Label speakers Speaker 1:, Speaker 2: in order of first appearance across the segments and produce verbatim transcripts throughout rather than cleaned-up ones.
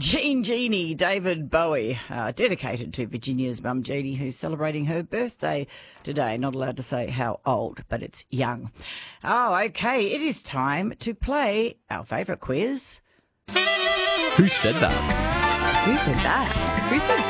Speaker 1: Jean Jeannie, David Bowie, uh, dedicated to Virginia's mum Jeannie, who's celebrating her birthday today. Not allowed to say how old, but it's young. Oh, okay, it is time to play our favourite quiz.
Speaker 2: Who said that?
Speaker 1: Who said that? Who said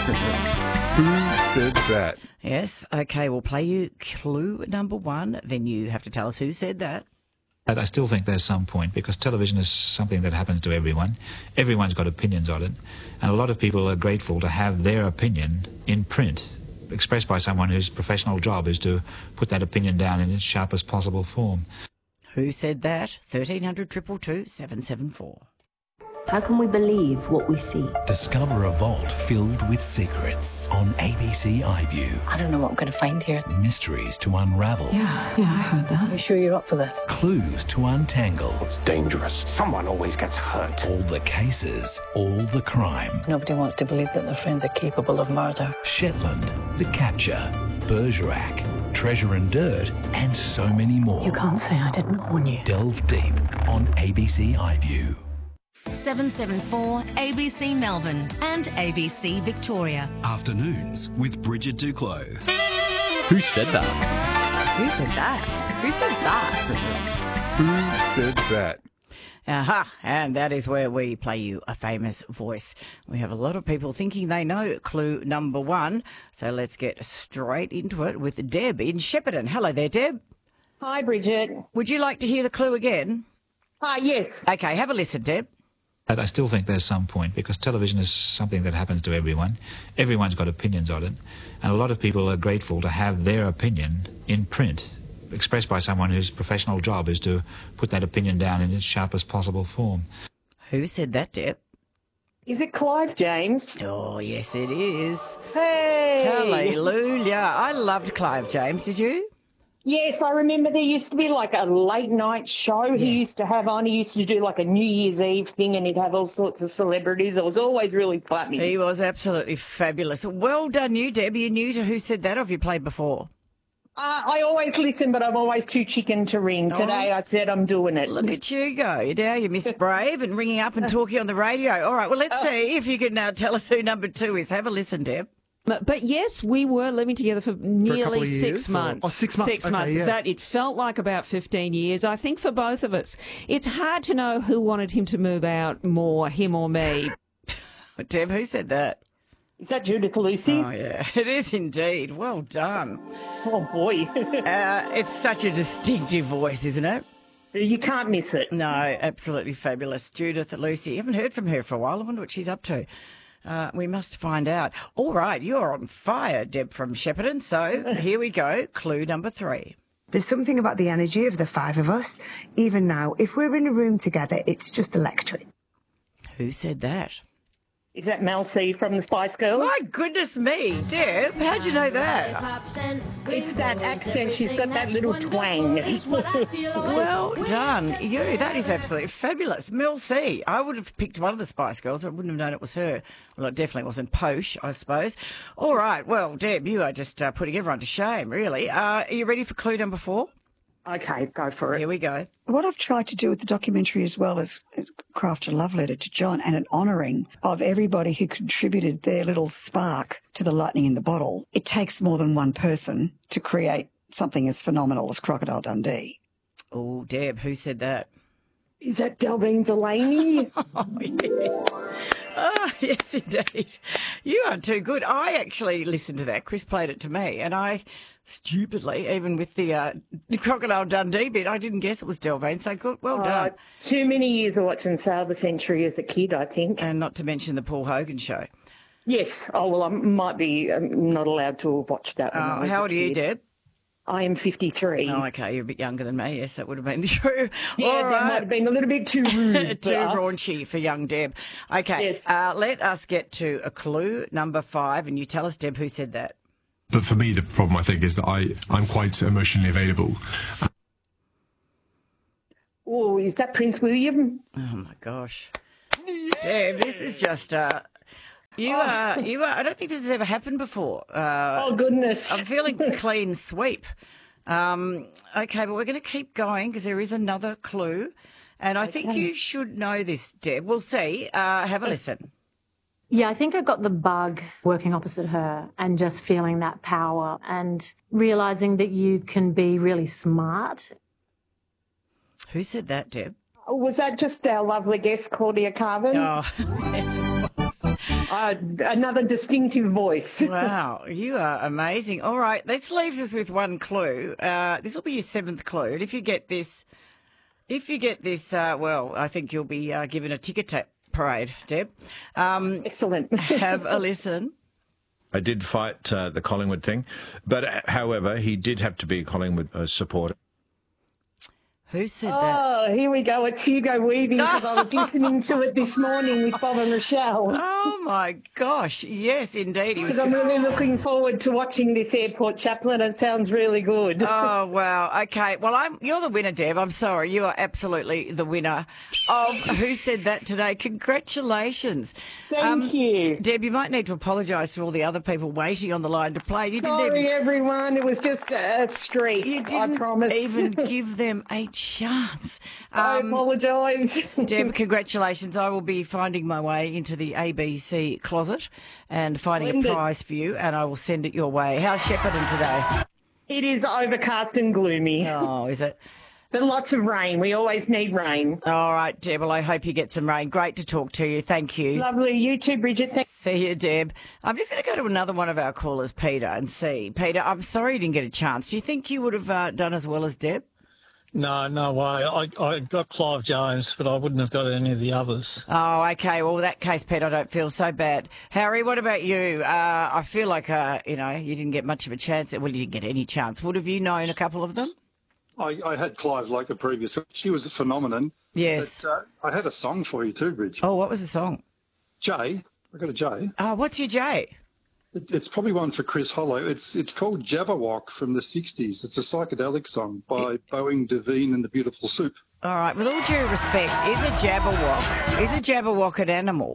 Speaker 1: that?
Speaker 3: Who said that?
Speaker 1: Yes, okay, we'll play you clue number one, then you have to tell us who said that.
Speaker 4: But I still think there's some point, because television is something that happens to everyone. Everyone's got opinions on it, and a lot of people are grateful to have their opinion in print, expressed by someone whose professional job is to put that opinion down in its sharpest possible form.
Speaker 1: Who said that? thirteen hundred, two two two, seven seven four.
Speaker 5: How can we believe what we see?
Speaker 6: Discover a vault filled with secrets on A B C iView.
Speaker 5: I don't know what I'm going to find here.
Speaker 6: Mysteries to unravel.
Speaker 5: Yeah, yeah, I heard that. Are you sure you're up for this?
Speaker 6: Clues to untangle.
Speaker 7: It's dangerous. Someone always gets hurt.
Speaker 6: All the cases, all the crime.
Speaker 5: Nobody wants to believe that their friends are capable of murder.
Speaker 6: Shetland, The Capture, Bergerac, Treasure and Dirt, and so many more.
Speaker 5: You can't say I didn't warn you.
Speaker 6: Delve deep on A B C iView.
Speaker 8: seven seven four A B C Melbourne and A B C Victoria.
Speaker 9: Afternoons with Bridget Duclos.
Speaker 2: Who said that?
Speaker 1: Who said that? Who said that?
Speaker 3: Who said that?
Speaker 1: Aha, and that is where we play you a famous voice. We have a lot of people thinking they know clue number one, so let's get straight into it with Deb in Shepparton. Hello there, Deb.
Speaker 10: Hi, Bridget.
Speaker 1: Would you like to hear the clue again?
Speaker 10: Ah, yes.
Speaker 1: Okay, have a listen, Deb.
Speaker 4: But I still think there's some point, because television is something that happens to everyone. Everyone's got opinions on it, and a lot of people are grateful to have their opinion in print, expressed by someone whose professional job is to put that opinion down in its sharpest possible form.
Speaker 1: Who said that, Deb?
Speaker 10: Is it Clive James?
Speaker 1: Oh, yes, it is.
Speaker 10: Hey!
Speaker 1: Hallelujah. I loved Clive James, did you?
Speaker 10: Yes, I remember there used to be like a late night show
Speaker 1: Yeah.
Speaker 10: he used to have on. He used to do like a New Year's Eve thing, and he'd have all sorts of celebrities. It was always really funny.
Speaker 1: He was absolutely fabulous. Well done you, Deb. You knew to Who Said That, or have you played before?
Speaker 10: Uh, I always listen, but I'm always too chicken to ring. Today I said I'm doing it.
Speaker 1: Look at you go. Now you're Miss Brave and ringing up and talking on the radio. All right, well, let's see if you can now tell us who number two is. Have a listen, Deb.
Speaker 11: But, but yes, we were living together for nearly
Speaker 12: of
Speaker 11: six
Speaker 12: years, or-
Speaker 11: months.
Speaker 12: oh, six months,
Speaker 11: Six
Speaker 12: okay,
Speaker 11: months.
Speaker 12: yeah.
Speaker 11: That it felt like about fifteen years. I think for both of us, it's hard to know who wanted him to move out more, him or me.
Speaker 1: Deb, who said that?
Speaker 10: Is that Judith Lucy?
Speaker 1: Oh, yeah, it is indeed. Well done.
Speaker 10: Oh, boy.
Speaker 1: Uh, it's such a distinctive voice, isn't it?
Speaker 10: You can't miss it.
Speaker 1: No, absolutely fabulous. Judith Lucy. Haven't heard from her for a while. I wonder what she's up to. Uh, we must find out. All right, you're on fire, Deb from Shepparton. So here we go. Clue number three.
Speaker 13: There's something about the energy of the five of us. Even now, if we're in a room together, it's just electric.
Speaker 1: Who said that?
Speaker 10: Is that Mel C from the Spice Girls?
Speaker 1: My goodness me, Deb, how'd you know that?
Speaker 10: It's that accent. She's got that little twang.
Speaker 1: Well done. You, that is absolutely fabulous. Mel C. I would have picked one of the Spice Girls, but I wouldn't have known it was her. Well, it definitely wasn't Posh, I suppose. All right, well, Deb, you are just uh, putting everyone to shame, really. Uh, are you ready for clue number four?
Speaker 10: Okay, go for it.
Speaker 1: Here we go.
Speaker 14: What I've tried to do with the documentary as well is craft a love letter to John and an honouring of everybody who contributed their little spark to the lightning in the bottle. It takes more than one person to create something as phenomenal as Crocodile Dundee.
Speaker 1: Oh, Deb, who said that?
Speaker 10: Is that Delvine Delaney?
Speaker 1: Oh, yes. Oh, yes, indeed. You are too good. I actually listened to that. Chris played it to me, and I stupidly, even with the, uh, the Crocodile Dundee bit, I didn't guess it was Delvane. So good, well
Speaker 10: Uh,
Speaker 1: done.
Speaker 10: too many years of watching Sail the Century as a kid, I think.
Speaker 1: And not to mention the Paul Hogan show.
Speaker 10: Yes. Oh, well, I might be um, not allowed to have watched that one.
Speaker 1: Oh, how old are you, Deb?
Speaker 10: I am fifty-three.
Speaker 1: Oh, okay. You're a bit younger than me. Yes, that would have been true.
Speaker 10: Yeah,
Speaker 1: All
Speaker 10: that
Speaker 1: right.
Speaker 10: might have been a little bit too rude.
Speaker 1: Too
Speaker 10: for us.
Speaker 1: raunchy for young Deb. Okay,
Speaker 10: Yes.
Speaker 1: uh, let us get to a clue number five, and you tell us, Deb, who said that.
Speaker 12: But for me, the problem, I think, is that I, I'm quite emotionally available.
Speaker 10: Oh, is that Prince William?
Speaker 1: Oh my gosh, Deb, this is just. Uh, You are, you are. I don't think this has ever happened before. Uh,
Speaker 10: oh goodness!
Speaker 1: I'm feeling clean sweep. Um, okay, but we're going to keep going because there is another clue, And I think you should know this, Deb. We'll see. Uh, have a listen.
Speaker 15: Yeah, I think I got the bug working opposite her and just feeling that power and realising that you can be really smart.
Speaker 1: Who said that, Deb?
Speaker 10: Was that just our lovely guest, Claudia Carvin?
Speaker 1: Oh, yes, it was.
Speaker 10: Uh, another distinctive voice.
Speaker 1: Wow, you are amazing. All right, this leaves us with one clue. Uh, this will be your seventh clue. And if you get this, if you get this, uh, well, I think you'll be uh, given a ticker tape parade, Deb. Um,
Speaker 10: Excellent.
Speaker 1: Have a listen.
Speaker 16: I did fight uh, the Collingwood thing, but uh, however, he did have to be a Collingwood uh, supporter.
Speaker 1: Who said
Speaker 10: oh,
Speaker 1: that?
Speaker 10: Oh, here we go. It's Hugo Weaving because I was listening to it this morning with Bob and Rochelle.
Speaker 1: Oh, my gosh. Yes, indeed.
Speaker 10: Because I'm really looking forward to watching this Airport Chaplain. It sounds really good.
Speaker 1: Oh, wow. Okay. Well, I'm, you're the winner, Deb. I'm sorry. You are absolutely the winner of Who Said That today. Congratulations.
Speaker 10: Thank
Speaker 1: um,
Speaker 10: you.
Speaker 1: Deb, you might need to apologise to all the other people waiting on the line to play. You didn't
Speaker 10: Sorry,
Speaker 1: even,
Speaker 10: everyone. It was just a streak,
Speaker 1: you didn't
Speaker 10: I promise.
Speaker 1: even give them a chance.
Speaker 10: I
Speaker 1: Um,
Speaker 10: apologise.
Speaker 1: Deb, congratulations. I will be finding my way into the A B C closet and finding
Speaker 10: Splendid.
Speaker 1: a prize for you, and I will send it your way. How's Shepparton today?
Speaker 10: It is overcast and gloomy.
Speaker 1: Oh, is it?
Speaker 10: But lots of rain. We always need rain.
Speaker 1: All right, Deb. Well, I hope you get some rain. Great to talk to you. Thank you.
Speaker 10: Lovely. You too, Bridget. Thank-
Speaker 1: See you, Deb. I'm just going to go to another one of our callers, Peter, and see. Peter, I'm sorry you didn't get a chance. Do you think you would have uh, done as well as Deb?
Speaker 17: No, no way. I, I got Clive Jones, but I wouldn't have got any of the others.
Speaker 1: Oh, okay. Well, in that case, Pete, I don't feel so bad. Harry, what about you? Uh, I feel like, uh, you know, you didn't get much of a chance. Well, you didn't get any chance. Would have you known a couple of them?
Speaker 18: I, I had Clive like a previous. She was a phenomenon.
Speaker 1: Yes.
Speaker 18: But, uh, I had a song for you too, Bridge.
Speaker 1: Oh, what was the song?
Speaker 18: Jay. I got a Jay.
Speaker 1: Oh, what's your Jay?
Speaker 18: It, it's probably one for Chris Hollow. It's it's called Jabberwock from the sixties. It's a psychedelic song by it, Boeing Devine and the Beautiful Soup.
Speaker 1: All right. With all due respect, is a Jabberwock, is a Jabberwock an animal?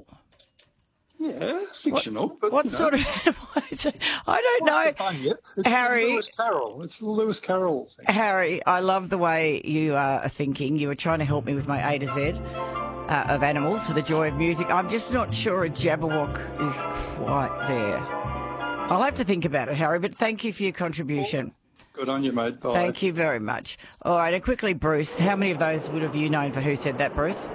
Speaker 18: Yeah, fictional.
Speaker 1: What,
Speaker 18: but,
Speaker 1: what
Speaker 18: you know,
Speaker 1: sort of animal is it? I don't know.
Speaker 18: It's
Speaker 1: Harry.
Speaker 18: Lewis Carroll. It's the Lewis Carroll thing.
Speaker 1: Harry, I love the way you are thinking. You were trying to help me with my A to Z uh, of animals for the joy of music. I'm just not sure a Jabberwock is quite there. I'll have to think about it, Harry, but thank you for your contribution.
Speaker 18: Good on you, mate. Bye.
Speaker 1: Thank you very much. All right, and quickly, Bruce, how many of those would have you known for Who Said That, Bruce?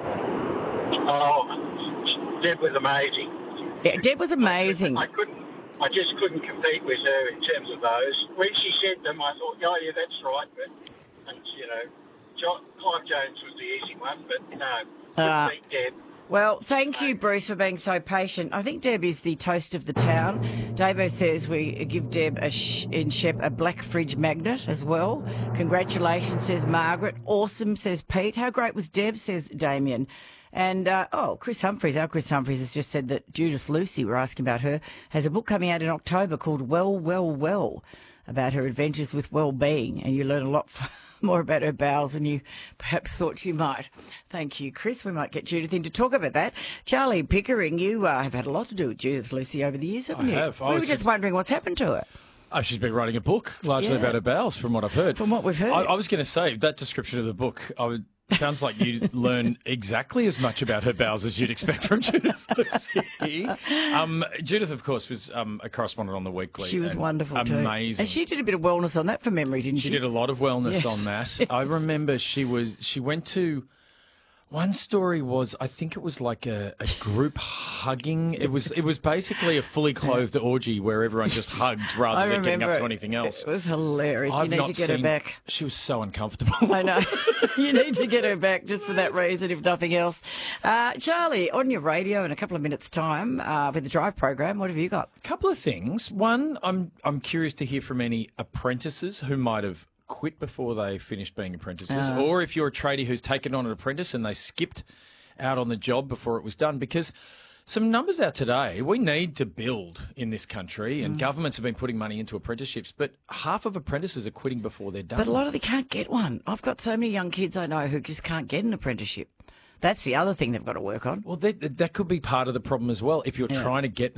Speaker 19: Oh, Deb was amazing.
Speaker 1: Yeah, Deb was amazing.
Speaker 19: I couldn't, I just couldn't compete with her in terms of those. When she said them, I thought, oh, yeah, that's right. But, and, you know, John, Clive Jones was the easy one, but no, couldn't
Speaker 1: Uh,
Speaker 19: beat Deb.
Speaker 1: Well, thank you, Bruce, for being so patient. I think Deb is the toast of the town. Davo says we give Deb a sh- in Shep a black fridge magnet as well. Congratulations, says Margaret. Awesome, says Pete. How great was Deb, says Damien. And, uh, oh, Chris Humphreys, our Chris Humphreys has just said that Judith Lucy, we're asking about her, has a book coming out in October called Well, Well, Well, about her adventures with well-being. And you learn a lot more about her bowels than you perhaps thought you might. Thank you, Chris. We might get Judith in to talk about that. Charlie Pickering, you uh, have had a lot to do with Judith Lucy over the years, haven't
Speaker 20: I
Speaker 1: you?
Speaker 20: have. I
Speaker 1: We were
Speaker 20: was
Speaker 1: just
Speaker 20: a-
Speaker 1: wondering what's happened to her.
Speaker 20: Oh, she's been writing a book largely
Speaker 1: Yeah.
Speaker 20: about her bowels, from what I've heard.
Speaker 1: From what we've heard.
Speaker 20: I, I was going to say, that description of the book, I would, sounds like you learn exactly as much about her bowels as you'd expect from Judith Lucy. Um, Judith, of course, was um, a correspondent on The Weekly.
Speaker 1: She was
Speaker 20: and
Speaker 1: wonderful too.
Speaker 20: Amazing.
Speaker 1: And she did a bit of wellness on that from memory, didn't she?
Speaker 20: She did a lot of wellness
Speaker 1: Yes.
Speaker 20: on that.
Speaker 1: Yes.
Speaker 20: I remember she was she went to one story was I think it was like a, a group hugging. It was it was basically a fully clothed orgy where everyone just hugged rather
Speaker 1: I
Speaker 20: than getting up
Speaker 1: remember
Speaker 20: to
Speaker 1: it.
Speaker 20: anything else.
Speaker 1: It was hilarious.
Speaker 20: I've
Speaker 1: you need
Speaker 20: not
Speaker 1: to get her
Speaker 20: seen-
Speaker 1: back.
Speaker 20: She was so uncomfortable.
Speaker 1: I know. You need to get her back just for that reason, if nothing else. Uh, Charlie, on your radio in a couple of minutes' time uh, with the Drive program, what have you got?
Speaker 20: A couple of things. One, I'm I'm curious to hear from any apprentices who might have quit before they finished being apprentices,
Speaker 1: Ah.
Speaker 20: or if you're a tradie who's taken on an apprentice and they skipped out on the job before it was done, because some numbers out today, we need to build in this country, and
Speaker 1: Mm.
Speaker 20: governments have been putting money into apprenticeships, but half of apprentices are quitting before they're done.
Speaker 1: But a lot of them can't get one. I've got so many young kids I know who just can't get an apprenticeship. That's the other thing they've got to work on.
Speaker 20: Well, that, that could be part of the problem as well. If you're
Speaker 1: Yeah.
Speaker 20: trying to get